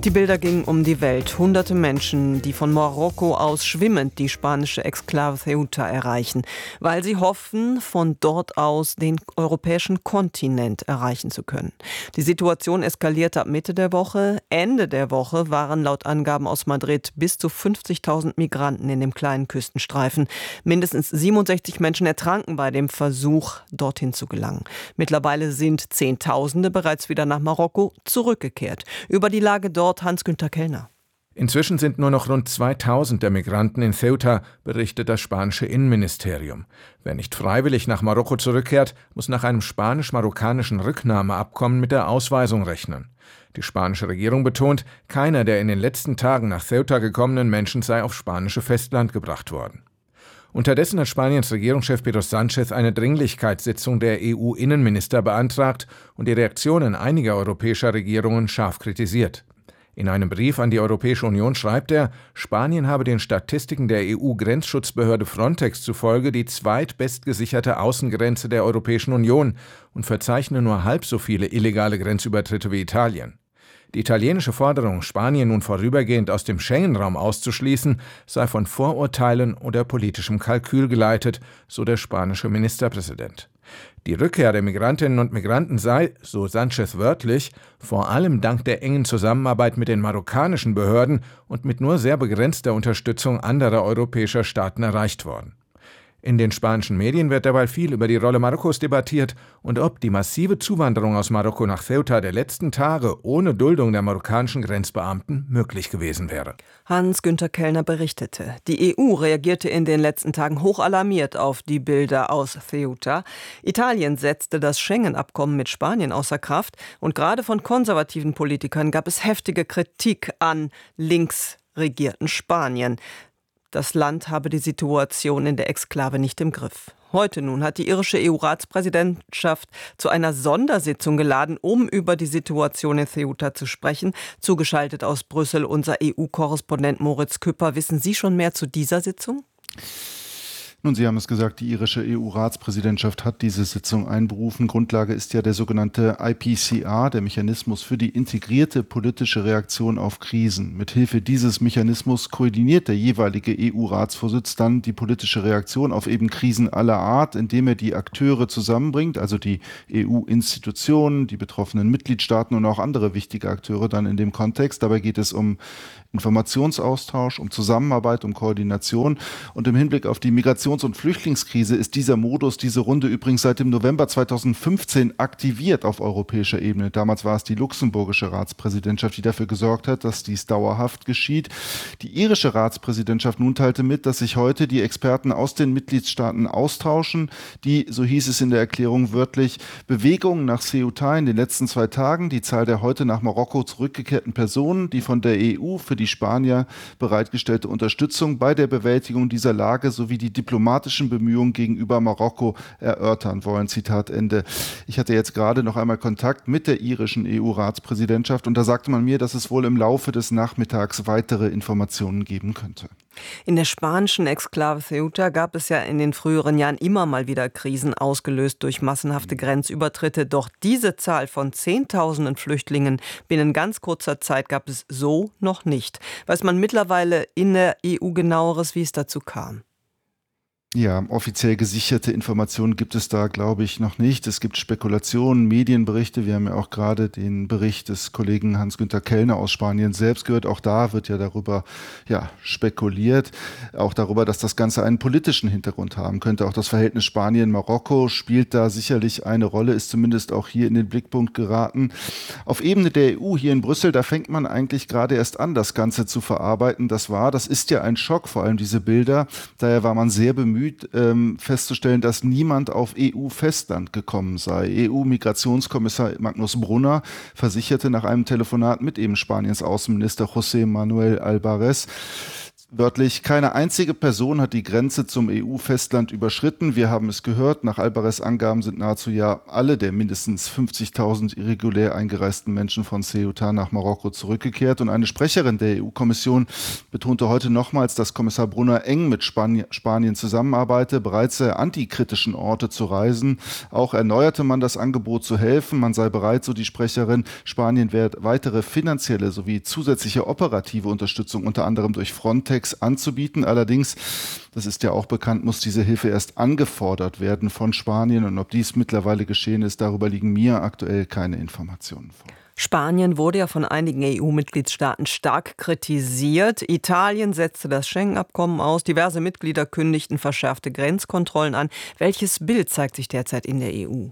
Die Bilder gingen um die Welt. Hunderte Menschen, die von Marokko aus schwimmend die spanische Exklave Ceuta erreichen, weil sie hoffen, von dort aus den europäischen Kontinent erreichen zu können. Die Situation eskalierte ab Mitte der Woche. Ende der Woche waren laut Angaben aus Madrid bis zu 50.000 Migranten in dem kleinen Küstenstreifen. Mindestens 67 Menschen ertranken bei dem Versuch, dorthin zu gelangen. Mittlerweile sind Zehntausende bereits wieder nach Marokko zurückgekehrt. Über die Lage dort Hans-Günther Kellner. Inzwischen sind nur noch rund 2000 der Migranten in Ceuta, berichtet das spanische Innenministerium. Wer nicht freiwillig nach Marokko zurückkehrt, muss nach einem spanisch-marokkanischen Rücknahmeabkommen mit der Ausweisung rechnen. Die spanische Regierung betont, keiner der in den letzten Tagen nach Ceuta gekommenen Menschen sei aufs spanische Festland gebracht worden. Unterdessen hat Spaniens Regierungschef Pedro Sánchez eine Dringlichkeitssitzung der EU-Innenminister beantragt und die Reaktionen einiger europäischer Regierungen scharf kritisiert. In einem Brief an die Europäische Union schreibt er, Spanien habe den Statistiken der EU-Grenzschutzbehörde Frontex zufolge die zweitbestgesicherte Außengrenze der Europäischen Union und verzeichne nur halb so viele illegale Grenzübertritte wie Italien. Die italienische Forderung, Spanien nun vorübergehend aus dem Schengen-Raum auszuschließen, sei von Vorurteilen oder politischem Kalkül geleitet, so der spanische Ministerpräsident. Die Rückkehr der Migrantinnen und Migranten sei, so Sánchez wörtlich, vor allem dank der engen Zusammenarbeit mit den marokkanischen Behörden und mit nur sehr begrenzter Unterstützung anderer europäischer Staaten erreicht worden. In den spanischen Medien wird derweil viel über die Rolle Marokkos debattiert und ob die massive Zuwanderung aus Marokko nach Ceuta der letzten Tage ohne Duldung der marokkanischen Grenzbeamten möglich gewesen wäre. Hans-Günther Kellner berichtete. Die EU reagierte in den letzten Tagen hochalarmiert auf die Bilder aus Ceuta. Italien setzte das Schengen-Abkommen mit Spanien außer Kraft und gerade von konservativen Politikern gab es heftige Kritik an links regierten Spanien. Das Land habe die Situation in der Exklave nicht im Griff. Heute nun hat die irische EU-Ratspräsidentschaft zu einer Sondersitzung geladen, um über die Situation in Ceuta zu sprechen. Zugeschaltet aus Brüssel unser EU-Korrespondent Moritz Küpper. Wissen Sie schon mehr zu dieser Sitzung? Nun, Sie haben es gesagt, die irische EU-Ratspräsidentschaft hat diese Sitzung einberufen. Grundlage ist ja der sogenannte IPCR, der Mechanismus für die integrierte politische Reaktion auf Krisen. Mithilfe dieses Mechanismus koordiniert der jeweilige EU-Ratsvorsitz dann die politische Reaktion auf eben Krisen aller Art, indem er die Akteure zusammenbringt, also die EU-Institutionen, die betroffenen Mitgliedstaaten und auch andere wichtige Akteure dann in dem Kontext. Dabei geht es um Informationsaustausch, um Zusammenarbeit, um Koordination. Und im Hinblick auf die Migrations- und Flüchtlingskrise ist dieser Modus, diese Runde übrigens seit dem November 2015 aktiviert auf europäischer Ebene. Damals war es die luxemburgische Ratspräsidentschaft, die dafür gesorgt hat, dass dies dauerhaft geschieht. Die irische Ratspräsidentschaft nun teilte mit, dass sich heute die Experten aus den Mitgliedstaaten austauschen, die, so hieß es in der Erklärung wörtlich, Bewegungen nach Ceuta in den letzten 2 Tagen, die Zahl der heute nach Marokko zurückgekehrten Personen, die von der EU für die Spanier bereitgestellte Unterstützung bei der Bewältigung dieser Lage sowie die diplomatischen Bemühungen gegenüber Marokko erörtern wollen. Zitat Ende. Ich hatte jetzt gerade noch einmal Kontakt mit der irischen EU-Ratspräsidentschaft und da sagte man mir, dass es wohl im Laufe des Nachmittags weitere Informationen geben könnte. In der spanischen Exklave Ceuta gab es ja in den früheren Jahren immer mal wieder Krisen, ausgelöst durch massenhafte Grenzübertritte. Doch diese Zahl von Zehntausenden Flüchtlingen binnen ganz kurzer Zeit gab es so noch nicht. Weiß man mittlerweile in der EU genaueres, wie es dazu kam? Ja, offiziell gesicherte Informationen gibt es da, glaube ich, noch nicht. Es gibt Spekulationen, Medienberichte. Wir haben ja auch gerade den Bericht des Kollegen Hans-Günther Kellner aus Spanien selbst gehört. Auch da wird ja darüber spekuliert. Auch darüber, dass das Ganze einen politischen Hintergrund haben könnte. Auch das Verhältnis Spanien-Marokko spielt da sicherlich eine Rolle, ist zumindest auch hier in den Blickpunkt geraten. Auf Ebene der EU hier in Brüssel, da fängt man eigentlich gerade erst an, das Ganze zu verarbeiten. Das ist ja ein Schock, vor allem diese Bilder. Daher war man sehr bemüht, festzustellen, dass niemand auf EU-Festland gekommen sei. EU-Migrationskommissar Magnus Brunner versicherte nach einem Telefonat mit eben Spaniens Außenminister José Manuel Álvarez, Wörtlich, keine einzige Person hat die Grenze zum EU-Festland überschritten. Wir haben es gehört, nach Albares Angaben sind nahezu alle der mindestens 50.000 irregulär eingereisten Menschen von Ceuta nach Marokko zurückgekehrt. Und eine Sprecherin der EU-Kommission betonte heute nochmals, dass Kommissar Brunner eng mit Spanien zusammenarbeite, bereit sei, antikritischen Orte zu reisen. Auch erneuerte man das Angebot zu helfen. Man sei bereit, so die Sprecherin, Spanien werde weitere finanzielle sowie zusätzliche operative Unterstützung unter anderem durch Frontex anzubieten. Allerdings, das ist ja auch bekannt, muss diese Hilfe erst angefordert werden von Spanien. Und ob dies mittlerweile geschehen ist, darüber liegen mir aktuell keine Informationen vor. Spanien wurde ja von einigen EU-Mitgliedstaaten stark kritisiert. Italien setzte das Schengen-Abkommen aus. Diverse Mitglieder kündigten verschärfte Grenzkontrollen an. Welches Bild zeigt sich derzeit in der EU?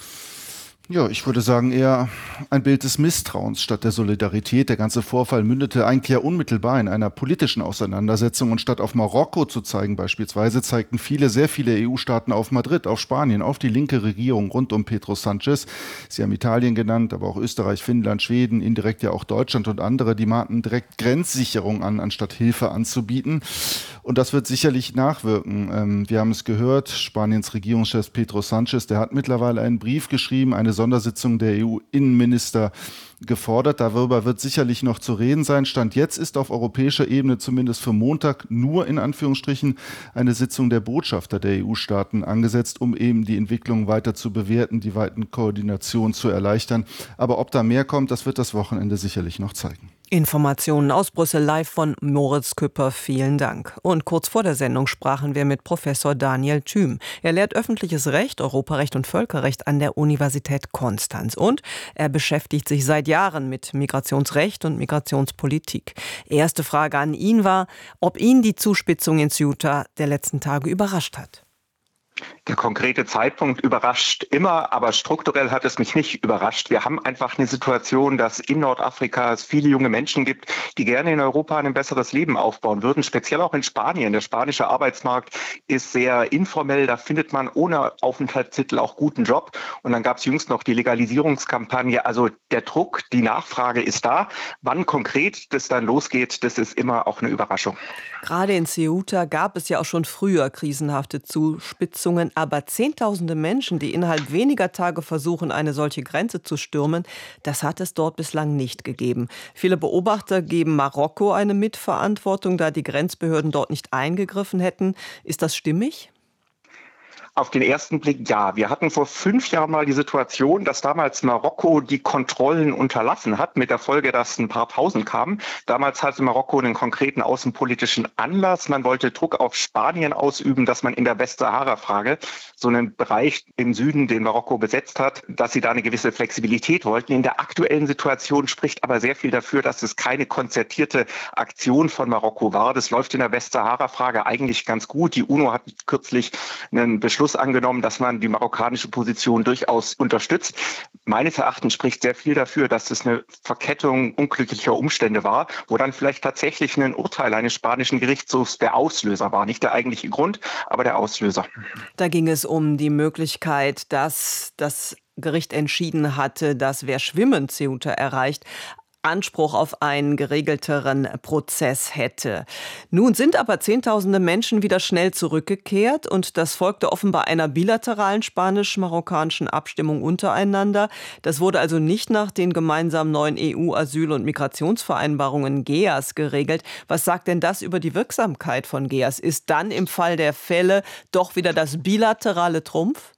Ja, ich würde sagen eher ein Bild des Misstrauens statt der Solidarität. Der ganze Vorfall mündete eigentlich ja unmittelbar in einer politischen Auseinandersetzung. Und statt auf Marokko zu zeigen beispielsweise, zeigten sehr viele EU-Staaten auf Madrid, auf Spanien, auf die linke Regierung rund um Pedro Sánchez. Sie haben Italien genannt, aber auch Österreich, Finnland, Schweden, indirekt ja auch Deutschland und andere. Die mahnten direkt Grenzsicherung an, anstatt Hilfe anzubieten. Und das wird sicherlich nachwirken. Wir haben es gehört, Spaniens Regierungschef Pedro Sánchez, der hat mittlerweile einen Brief geschrieben, eine Sondersitzung der EU-Innenminister gefordert. Darüber wird sicherlich noch zu reden sein. Stand jetzt ist auf europäischer Ebene zumindest für Montag nur in Anführungsstrichen eine Sitzung der Botschafter der EU-Staaten angesetzt, um eben die Entwicklung weiter zu bewerten, die weiten Koordinationen zu erleichtern. Aber ob da mehr kommt, das wird das Wochenende sicherlich noch zeigen. Informationen aus Brüssel live von Moritz Küpper. Vielen Dank. Und kurz vor der Sendung sprachen wir mit Professor Daniel Thüm. Er lehrt öffentliches Recht, Europarecht und Völkerrecht an der Universität Konstanz. Und er beschäftigt sich seit Jahren mit Migrationsrecht und Migrationspolitik. Erste Frage an ihn war, ob ihn die Zuspitzung in Ceuta der letzten Tage überrascht hat. Der konkrete Zeitpunkt überrascht immer, aber strukturell hat es mich nicht überrascht. Wir haben einfach eine Situation, dass in Nordafrika es viele junge Menschen gibt, die gerne in Europa ein besseres Leben aufbauen würden, speziell auch in Spanien. Der spanische Arbeitsmarkt ist sehr informell, da findet man ohne Aufenthaltstitel auch guten Job. Und dann gab es jüngst noch die Legalisierungskampagne. Also der Druck, die Nachfrage ist da. Wann konkret das dann losgeht, das ist immer auch eine Überraschung. Gerade in Ceuta gab es ja auch schon früher krisenhafte Zuspitzungen, aber Zehntausende Menschen, die innerhalb weniger Tage versuchen, eine solche Grenze zu stürmen, das hat es dort bislang nicht gegeben. Viele Beobachter geben Marokko eine Mitverantwortung, da die Grenzbehörden dort nicht eingegriffen hätten. Ist das stimmig? Auf den ersten Blick ja. Wir hatten vor 5 Jahren mal die Situation, dass damals Marokko die Kontrollen unterlassen hat, mit der Folge, dass ein paar Tausend kamen. Damals hatte Marokko einen konkreten außenpolitischen Anlass. Man wollte Druck auf Spanien ausüben, dass man in der Westsahara-Frage so einen Bereich im Süden, den Marokko besetzt hat, dass sie da eine gewisse Flexibilität wollten. In der aktuellen Situation spricht aber sehr viel dafür, dass es keine konzertierte Aktion von Marokko war. Das läuft in der Westsahara-Frage eigentlich ganz gut. Die UNO hat kürzlich einen Beschluss angenommen, dass man die marokkanische Position durchaus unterstützt. Meines Erachtens spricht sehr viel dafür, dass es eine Verkettung unglücklicher Umstände war, wo dann vielleicht tatsächlich ein Urteil eines spanischen Gerichtshofs der Auslöser war. Nicht der eigentliche Grund, aber der Auslöser. Da ging es um die Möglichkeit, dass das Gericht entschieden hatte, dass wer schwimmen Ceuta erreicht, Anspruch auf einen geregelteren Prozess hätte. Nun sind aber Zehntausende Menschen wieder schnell zurückgekehrt und das folgte offenbar einer bilateralen spanisch-marokkanischen Abstimmung untereinander. Das wurde also nicht nach den gemeinsamen neuen EU-Asyl- und Migrationsvereinbarungen GEAS geregelt. Was sagt denn das über die Wirksamkeit von GEAS? Ist dann im Fall der Fälle doch wieder das bilaterale Trumpf?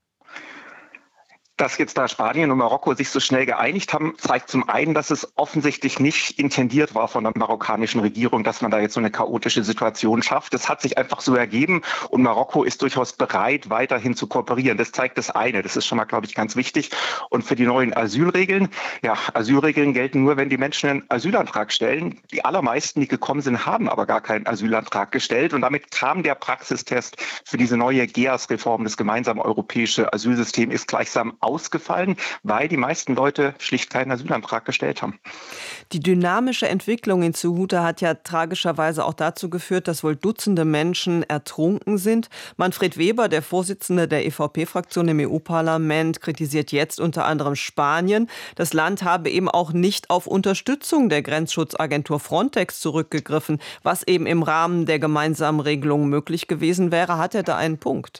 Dass jetzt da Spanien und Marokko sich so schnell geeinigt haben, zeigt zum einen, dass es offensichtlich nicht intendiert war von der marokkanischen Regierung, dass man da jetzt so eine chaotische Situation schafft. Das hat sich einfach so ergeben und Marokko ist durchaus bereit, weiterhin zu kooperieren. Das zeigt das eine. Das ist schon mal, glaube ich, ganz wichtig. Und für die neuen Asylregeln, ja, Asylregeln gelten nur, wenn die Menschen einen Asylantrag stellen. Die allermeisten, die gekommen sind, haben aber gar keinen Asylantrag gestellt. Und damit kam der Praxistest für diese neue GEAS-Reform, das gemeinsame europäische Asylsystem, ist gleichsam ausgefallen, weil die meisten Leute schlicht keinen Asylantrag gestellt haben. Die dynamische Entwicklung in Ceuta hat ja tragischerweise auch dazu geführt, dass wohl Dutzende Menschen ertrunken sind. Manfred Weber, der Vorsitzende der EVP-Fraktion im EU-Parlament, kritisiert jetzt unter anderem Spanien. Das Land habe eben auch nicht auf Unterstützung der Grenzschutzagentur Frontex zurückgegriffen, was eben im Rahmen der gemeinsamen Regelung möglich gewesen wäre. Hat er da einen Punkt?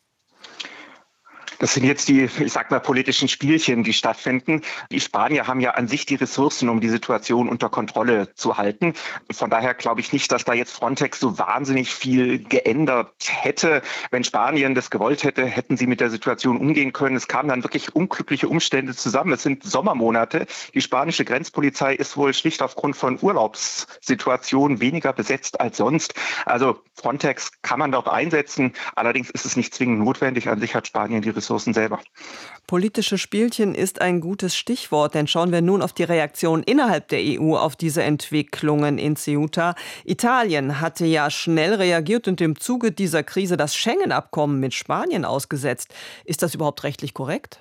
Das sind jetzt die, ich sag mal, politischen Spielchen, die stattfinden. Die Spanier haben ja an sich die Ressourcen, um die Situation unter Kontrolle zu halten. Von daher glaube ich nicht, dass da jetzt Frontex so wahnsinnig viel geändert hätte. Wenn Spanien das gewollt hätte, hätten sie mit der Situation umgehen können. Es kamen dann wirklich unglückliche Umstände zusammen. Es sind Sommermonate. Die spanische Grenzpolizei ist wohl schlicht aufgrund von Urlaubssituationen weniger besetzt als sonst. Also Frontex kann man dort einsetzen. Allerdings ist es nicht zwingend notwendig. An sich hat Spanien die Ressourcen selber. Politische Spielchen ist ein gutes Stichwort, denn schauen wir nun auf die Reaktion innerhalb der EU auf diese Entwicklungen in Ceuta. Italien hatte ja schnell reagiert und im Zuge dieser Krise das Schengen-Abkommen mit Spanien ausgesetzt. Ist das überhaupt rechtlich korrekt?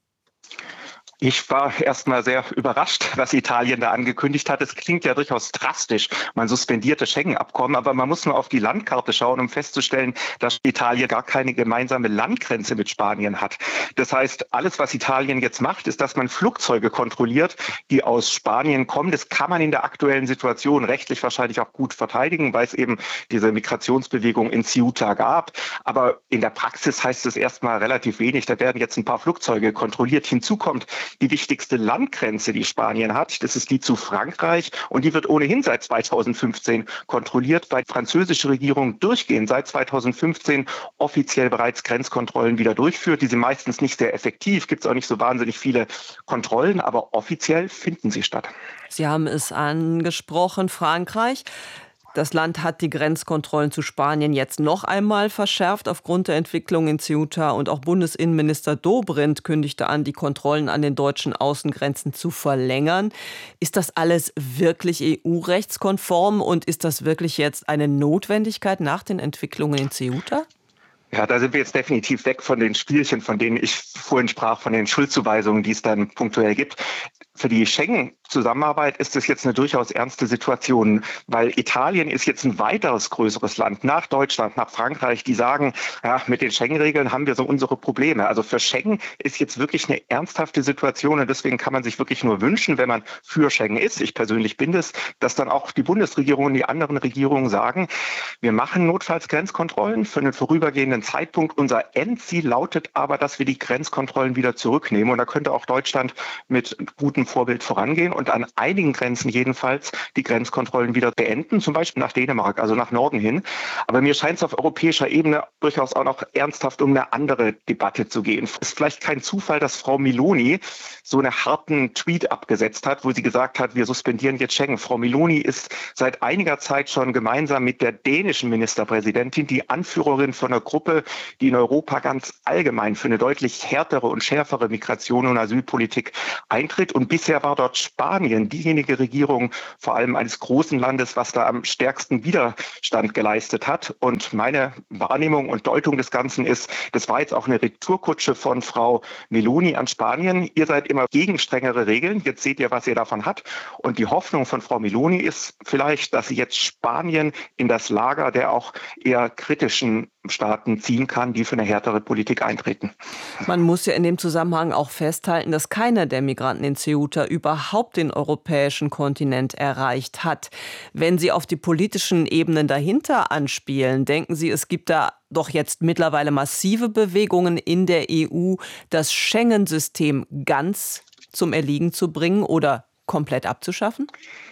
Ich war erstmal sehr überrascht, was Italien da angekündigt hat. Es klingt ja durchaus drastisch. Man suspendiert das Schengen-Abkommen, aber man muss nur auf die Landkarte schauen, um festzustellen, dass Italien gar keine gemeinsame Landgrenze mit Spanien hat. Das heißt, alles, was Italien jetzt macht, ist, dass man Flugzeuge kontrolliert, die aus Spanien kommen. Das kann man in der aktuellen Situation rechtlich wahrscheinlich auch gut verteidigen, weil es eben diese Migrationsbewegung in Ceuta gab. Aber in der Praxis heißt es erstmal relativ wenig. Da werden jetzt ein paar Flugzeuge kontrolliert. Hinzu kommt die wichtigste Landgrenze, die Spanien hat. Das ist die zu Frankreich und die wird ohnehin seit 2015 kontrolliert, weil die französische Regierung durchgehend seit 2015 offiziell bereits Grenzkontrollen wieder durchführt. Die sind meistens nicht sehr effektiv, gibt es auch nicht so wahnsinnig viele Kontrollen, aber offiziell finden sie statt. Sie haben es angesprochen, Frankreich. Das Land hat die Grenzkontrollen zu Spanien jetzt noch einmal verschärft aufgrund der Entwicklung in Ceuta. Und auch Bundesinnenminister Dobrindt kündigte an, die Kontrollen an den deutschen Außengrenzen zu verlängern. Ist das alles wirklich EU-rechtskonform und ist das wirklich jetzt eine Notwendigkeit nach den Entwicklungen in Ceuta? Ja, da sind wir jetzt definitiv weg von den Spielchen, von denen ich vorhin sprach, von den Schuldzuweisungen, die es dann punktuell gibt. Für die Schengen-Zusammenarbeit ist es jetzt eine durchaus ernste Situation, weil Italien ist jetzt ein weiteres größeres Land nach Deutschland, nach Frankreich, die sagen, ja, mit den Schengen-Regeln haben wir so unsere Probleme. Also für Schengen ist jetzt wirklich eine ernsthafte Situation und deswegen kann man sich wirklich nur wünschen, wenn man für Schengen ist, ich persönlich bin es, dass dann auch die Bundesregierung und die anderen Regierungen sagen, wir machen notfalls Grenzkontrollen für einen vorübergehenden Zeitpunkt. Unser Endziel lautet aber, dass wir die Grenzkontrollen wieder zurücknehmen und da könnte auch Deutschland mit gutem Vorbild vorangehen und an einigen Grenzen jedenfalls die Grenzkontrollen wieder beenden, zum Beispiel nach Dänemark, also nach Norden hin. Aber mir scheint es auf europäischer Ebene durchaus auch noch ernsthaft um eine andere Debatte zu gehen. Es ist vielleicht kein Zufall, dass Frau Meloni so einen harten Tweet abgesetzt hat, wo sie gesagt hat, wir suspendieren jetzt Schengen. Frau Meloni ist seit einiger Zeit schon gemeinsam mit der dänischen Ministerpräsidentin die Anführerin von einer Gruppe, die in Europa ganz allgemein für eine deutlich härtere und schärfere Migration und Asylpolitik eintritt. Und bisher war dort Spanien diejenige Regierung, vor allem eines großen Landes, was da am stärksten Widerstand geleistet hat. Und meine Wahrnehmung und Deutung des Ganzen ist, das war jetzt auch eine Retourkutsche von Frau Meloni an Spanien. Ihr seid immer gegen strengere Regeln. Jetzt seht ihr, was ihr davon habt. Und die Hoffnung von Frau Meloni ist vielleicht, dass sie jetzt Spanien in das Lager der auch eher kritischen Staaten ziehen kann, die für eine härtere Politik eintreten. Man muss ja in dem Zusammenhang auch festhalten, dass keiner der Migranten in Ceuta überhaupt den europäischen Kontinent erreicht hat. Wenn Sie auf die politischen Ebenen dahinter anspielen, denken Sie, es gibt da doch jetzt mittlerweile massive Bewegungen in der EU, das Schengen-System ganz zum Erliegen zu bringen oder komplett abzuschaffen?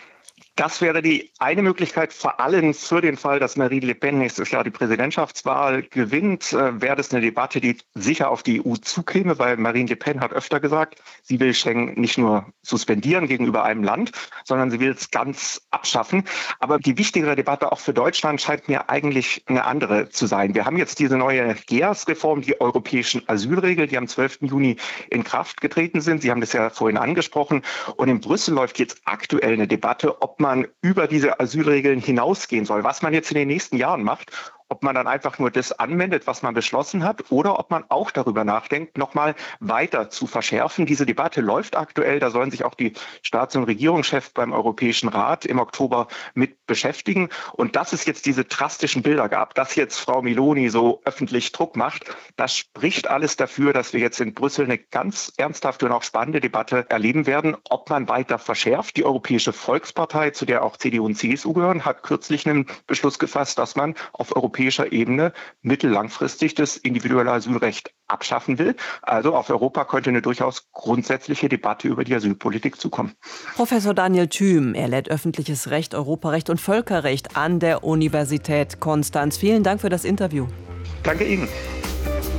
Das wäre die eine Möglichkeit, vor allem für den Fall, dass Marine Le Pen nächstes Jahr die Präsidentschaftswahl gewinnt, wäre das eine Debatte, die sicher auf die EU zukäme, weil Marine Le Pen hat öfter gesagt, sie will Schengen nicht nur suspendieren gegenüber einem Land, sondern sie will es ganz abschaffen. Aber die wichtigere Debatte auch für Deutschland scheint mir eigentlich eine andere zu sein. Wir haben jetzt diese neue GEAS-Reform, die europäischen Asylregeln, die am 12. Juni in Kraft getreten sind. Sie haben das ja vorhin angesprochen. Und in Brüssel läuft jetzt aktuell eine Debatte, ob man über diese Asylregeln hinausgehen soll, was man jetzt in den nächsten Jahren macht. ob man dann einfach nur das anwendet, was man beschlossen hat, oder ob man auch darüber nachdenkt, nochmal weiter zu verschärfen. Diese Debatte läuft aktuell, da sollen sich auch die Staats- und Regierungschefs beim Europäischen Rat im Oktober mit beschäftigen. Und dass es jetzt diese drastischen Bilder gab, dass jetzt Frau Meloni so öffentlich Druck macht, das spricht alles dafür, dass wir jetzt in Brüssel eine ganz ernsthafte und auch spannende Debatte erleben werden, ob man weiter verschärft. Die Europäische Volkspartei, zu der auch CDU und CSU gehören, hat kürzlich einen Beschluss gefasst, dass man auf europäischer Ebene mittellangfristig das individuelle Asylrecht abschaffen will. Also auf Europa könnte eine durchaus grundsätzliche Debatte über die Asylpolitik zukommen. Professor Daniel Thüm, er lehrt öffentliches Recht, Europarecht und Völkerrecht an der Universität Konstanz. Vielen Dank für das Interview. Danke Ihnen.